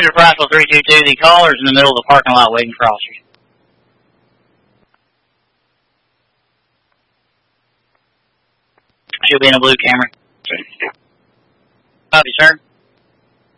Ranger Rifle 322, the caller's in the middle of the parking lot waiting for officers. She'll be in a blue Camry. Copy, sir.